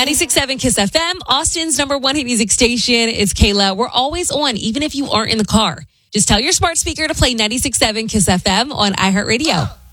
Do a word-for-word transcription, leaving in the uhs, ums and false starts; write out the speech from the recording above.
ninety-six point seven Kiss F M, Austin's number one hit music station. It's Kayla. We're always on, even if you aren't in the car. Just tell your smart speaker to play ninety-six point seven Kiss F M on iHeartRadio.